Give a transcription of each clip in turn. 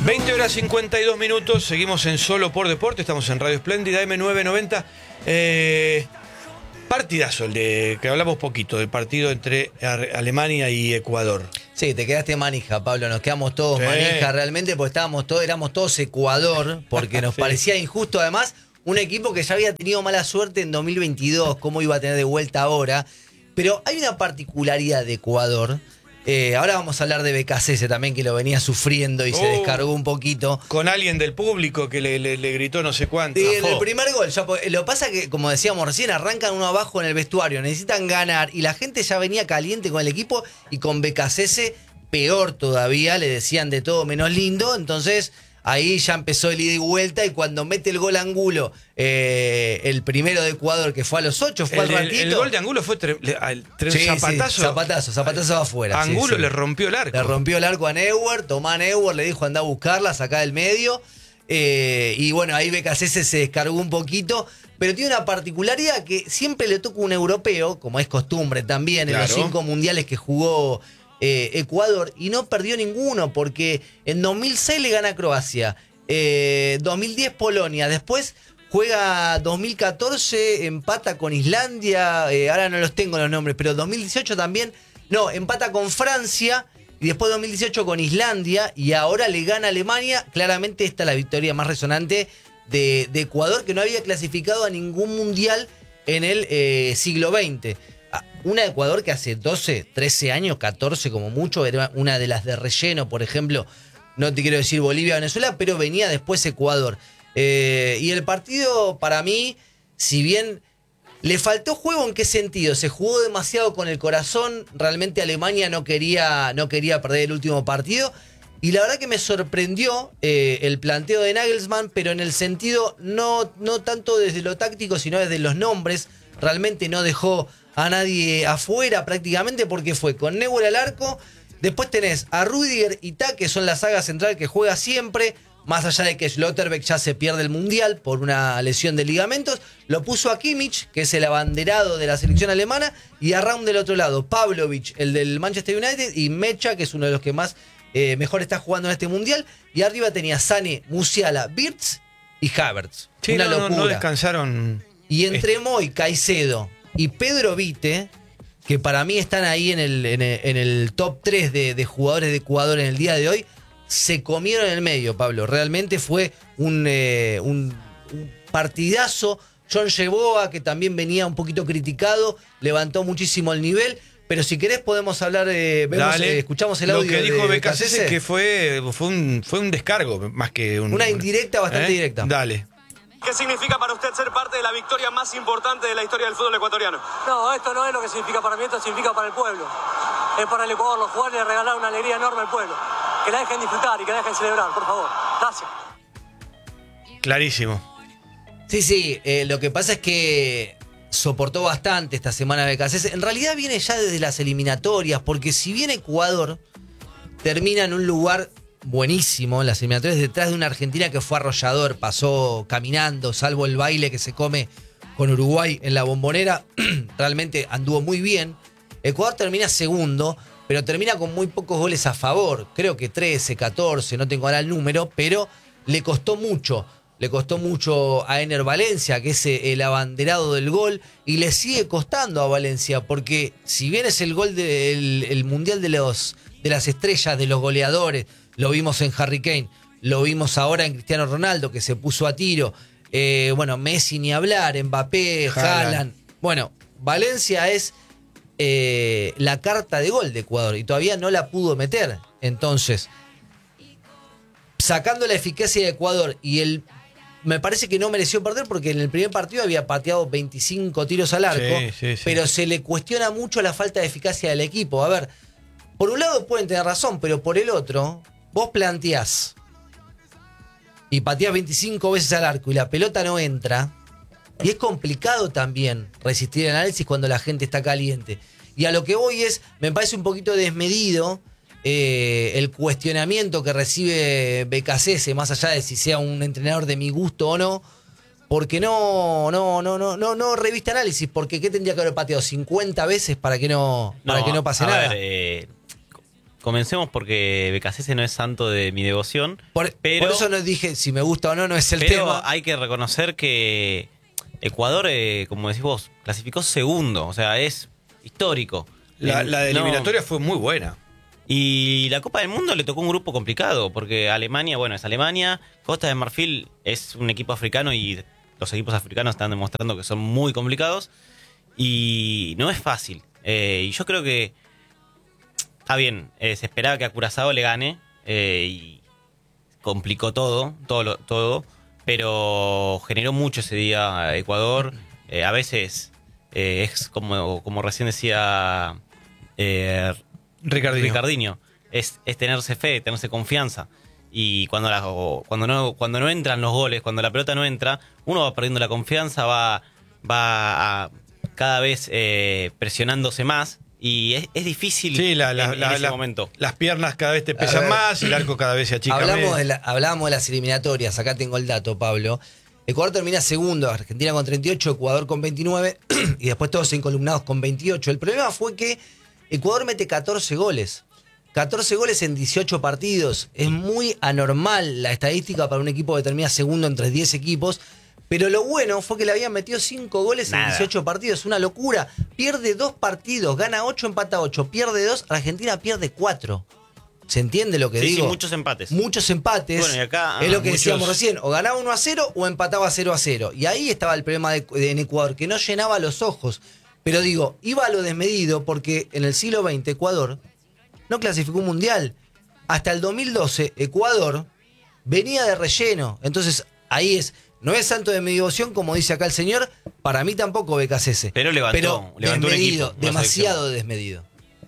20 horas 52 minutos, seguimos en Solo por Deporte, estamos en Radio Espléndida, M990. Partidazo, el de que hablamos poquito, del partido entre Alemania y Ecuador. Sí, te quedaste manija, Pablo, nos quedamos todos Sí. manija realmente, porque éramos todos Ecuador, porque nos Sí. parecía injusto, además, un equipo que ya había tenido mala suerte en 2022, cómo iba a tener de vuelta ahora. Pero hay una particularidad de Ecuador. Ahora vamos a hablar de Becasese también, que lo venía sufriendo y se descargó un poquito. Con alguien del público que le gritó no sé cuánto. En el primer gol, lo que pasa que, como decíamos recién, arrancan uno abajo en el vestuario, necesitan ganar y la gente ya venía caliente con el equipo y con Becasese peor todavía, le decían de todo menos lindo, entonces ahí ya empezó el ida y vuelta y cuando mete el gol Angulo, el primero de Ecuador que fue a los 8, fue al ratito. El gol de Angulo fue zapatazo afuera. Angulo sí. le rompió el arco. Le rompió el arco a Neuer, Tomá Neuer, le dijo anda a buscarla, sacá del medio. Y bueno, ahí Becasese se descargó un poquito, pero tiene una particularidad que siempre le toca un europeo, como es costumbre también, en los 5 mundiales que jugó Ecuador, y no perdió ninguno, porque en 2006 le gana a Croacia, 2010 Polonia, después juega 2014, empata con Islandia, ahora no los tengo los nombres, pero 2018 también, empata con Francia, y después 2018 con Islandia, y ahora le gana a Alemania. Claramente esta es la victoria más resonante de Ecuador, que no había clasificado a ningún mundial en el siglo XX. Una de Ecuador que hace 12, 13 años, 14 como mucho, era una de las de relleno, por ejemplo, no te quiero decir Bolivia, Venezuela, pero venía después Ecuador. Y el partido, para mí, si bien le faltó juego, ¿en qué sentido? Se jugó demasiado con el corazón, realmente Alemania no quería perder el último partido, y la verdad que me sorprendió el planteo de Nagelsmann, pero en el sentido no tanto desde lo táctico, sino desde los nombres. Realmente no dejó a nadie afuera prácticamente, porque fue con Neuer al arco. Después tenés a Rüdiger y Ta, que son la saga central que juega siempre, más allá de que Schlotterbeck ya se pierde el Mundial por una lesión de ligamentos. Lo puso a Kimmich, que es el abanderado de la selección alemana, y a Raum del otro lado, Pavlovic, el del Manchester United, y Mecha, que es uno de los que más mejor está jugando en este Mundial. Y arriba tenía Sané, Musiala, Wirtz y Havertz. Sí, una locura. No descansaron. Y entre Moy, Caicedo y Pedro Vite, que para mí están ahí en el top 3 de jugadores de Ecuador en el día de hoy, se comieron en el medio, Pablo. Realmente fue un partidazo. John Yeboah, que también venía un poquito criticado, levantó muchísimo el nivel. Pero si querés podemos hablar, escuchamos el audio. Lo que dijo Becasese, que fue un descargo, más que una indirecta bastante directa. Dale. ¿Qué significa para usted ser parte de la victoria más importante de la historia del fútbol ecuatoriano? No, esto no es lo que significa para mí, esto significa para el pueblo. Es para el Ecuador, los jugadores, regalar una alegría enorme al pueblo. Que la dejen disfrutar y que la dejen celebrar, por favor. Gracias. Clarísimo. Sí, lo que pasa es que soportó bastante esta semana Becasese. En realidad viene ya desde las eliminatorias, porque si bien Ecuador termina en un lugar buenísimo en las eliminatorias, detrás de una Argentina que fue arrollador, pasó caminando, salvo el baile que se come con Uruguay en la Bombonera, realmente anduvo muy bien. Ecuador termina segundo, pero termina con muy pocos goles a favor, creo que 13, 14, no tengo ahora el número, pero le costó mucho a Ener Valencia, que es el abanderado del gol, y le sigue costando a Valencia, porque si bien es el gol del Mundial de las estrellas, de los goleadores, lo vimos en Harry Kane, lo vimos ahora en Cristiano Ronaldo, que se puso a tiro, Messi ni hablar, Mbappé, Haaland. Bueno, Valencia es la carta de gol de Ecuador y todavía no la pudo meter. Entonces, sacando la eficacia de Ecuador me parece que no mereció perder, porque en el primer partido había pateado 25 tiros al arco, sí. pero se le cuestiona mucho la falta de eficacia del equipo. A ver, por un lado pueden tener razón, pero por el otro, vos planteás y pateás 25 veces al arco y la pelota no entra, y es complicado también resistir el análisis cuando la gente está caliente. Y a lo que voy me parece un poquito desmedido el cuestionamiento que recibe Becasese, más allá de si sea un entrenador de mi gusto o no, porque no reviste análisis, porque ¿qué tendría que haber pateado 50 veces para que no pase nada? Ver, comencemos porque BKC no es santo de mi devoción. Por eso no dije si me gusta o no, no es el pero tema. hay que reconocer que Ecuador, como decís vos, clasificó segundo. O sea, es histórico. La de eliminatoria fue muy buena. Y la Copa del Mundo le tocó un grupo complicado, porque Alemania, bueno, es Alemania, Costa de Marfil es un equipo africano y los equipos africanos están demostrando que son muy complicados y no es fácil. Y yo creo que está bien, se esperaba que a Curazao le gane y complicó todo, pero generó mucho ese día Ecuador. A veces es como recién decía Ricardinho, es tenerse fe, tenerse confianza. Y cuando no entran los goles, cuando la pelota no entra, uno va perdiendo la confianza, va cada vez presionándose más. Y es difícil en ese momento. Las piernas cada vez te pesan más y el arco cada vez se achica más. Hablábamos de las eliminatorias, acá tengo el dato, Pablo. Ecuador termina segundo, Argentina con 38, Ecuador con 29 y después todos encolumnados con 28. El problema fue que Ecuador mete 14 goles. 14 goles en 18 partidos. Es muy anormal la estadística para un equipo que termina segundo entre 10 equipos. Pero lo bueno fue que le habían metido 5 goles en 18 partidos. Una locura. Pierde 2 partidos, gana 8, empata 8. Pierde 2, Argentina pierde 4. ¿Se entiende lo que digo? Sí, muchos empates. Muchos empates. Bueno, y acá, es lo que decíamos recién. O ganaba 1-0 o empataba 0-0. Y ahí estaba el problema en Ecuador, que no llenaba los ojos. Pero digo, iba a lo desmedido porque en el siglo XX Ecuador no clasificó un mundial. Hasta el 2012 Ecuador venía de relleno. Entonces ahí no es santo de mi devoción, como dice acá el señor. Para mí tampoco BKC. Pero levantó desmedido, un equipo, demasiado desmedido.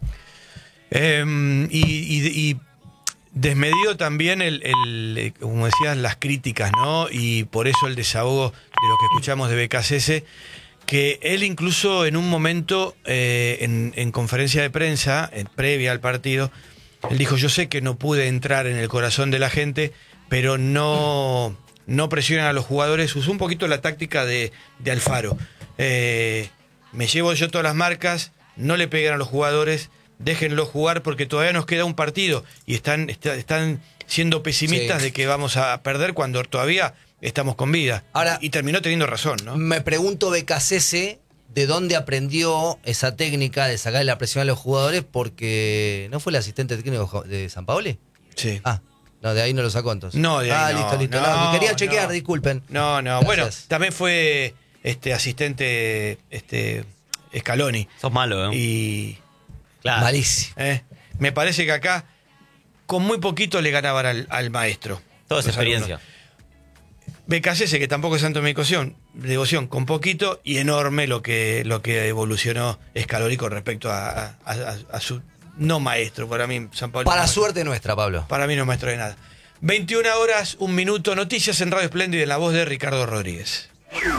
Y desmedido también como decías, las críticas, ¿no? Y por eso el desahogo de lo que escuchamos de BKC, que él incluso en un momento en conferencia de prensa, previa al partido, él dijo: yo sé que no pude entrar en el corazón de la gente, pero no presionan a los jugadores. Usó un poquito la táctica de Alfaro. Me llevo yo todas las marcas, no le peguen a los jugadores, déjenlo jugar porque todavía nos queda un partido. Y están siendo pesimistas de que vamos a perder cuando todavía estamos con vida. Ahora, y terminó teniendo razón, ¿no? Me pregunto BKC de dónde aprendió esa técnica de sacarle la presión a los jugadores, porque ¿no fue el asistente técnico de Sampaoli? Sí. No, de ahí no lo sacó entonces. No, de ahí no. Listo. No, quería chequear, disculpen. No. Gracias. Bueno, también fue asistente Scaloni. Sos malo, ¿eh? Y claro. Malísimo. Me parece que acá con muy poquito le ganaban al maestro. Toda esa experiencia. BKC, que tampoco es santo de mi devoción, con poquito y enorme lo que evolucionó Scaloni con respecto a su no maestro. Para mí, Sampaoli. Para suerte nuestra, Pablo. Para mí no es maestro de nada. 21 horas, 1 minuto. Noticias en Radio Splendid en la voz de Ricardo Rodríguez.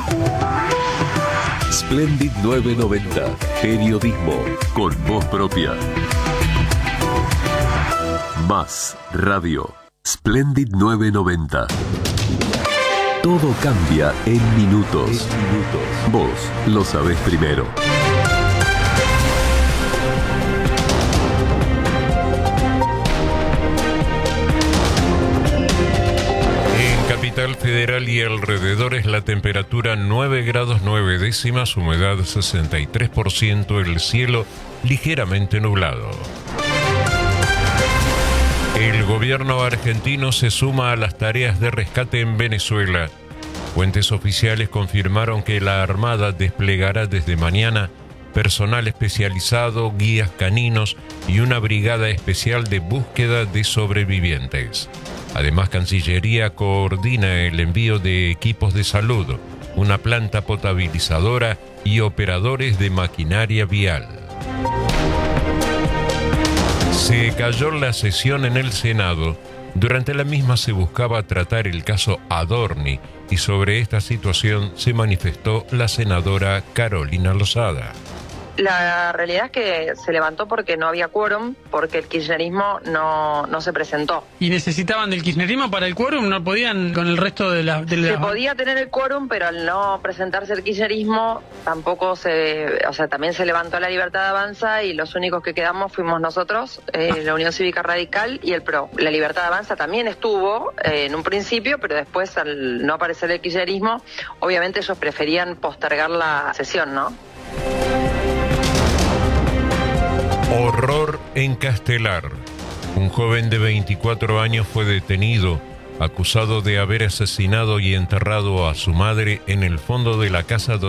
Splendid 990. Periodismo con voz propia. Más radio. Splendid 990. Todo cambia en minutos. Vos lo sabés primero. En Capital Federal y alrededores la temperatura 9 grados 9 décimas, humedad 63%, el cielo ligeramente nublado. El gobierno argentino se suma a las tareas de rescate en Venezuela. Fuentes oficiales confirmaron que la Armada desplegará desde mañana personal especializado, guías caninos y una brigada especial de búsqueda de sobrevivientes. Además, Cancillería coordina el envío de equipos de salud, una planta potabilizadora y operadores de maquinaria vial. Se cayó la sesión en el Senado. Durante la misma se buscaba tratar el caso Adorni y sobre esta situación se manifestó la senadora Carolina Lozada. La realidad es que se levantó porque no había quórum, porque el kirchnerismo no se presentó. ¿Y necesitaban del kirchnerismo para el quórum? ¿No podían con el resto de la...? Se podía tener el quórum, pero al no presentarse el kirchnerismo, tampoco también se levantó la Libertad Avanza y los únicos que quedamos fuimos nosotros, la Unión Cívica Radical y el PRO. La Libertad Avanza también estuvo en un principio, pero después al no aparecer el kirchnerismo, obviamente ellos preferían postergar la sesión, ¿no? Horror en Castelar. Un joven de 24 años fue detenido, acusado de haber asesinado y enterrado a su madre en el fondo de la casa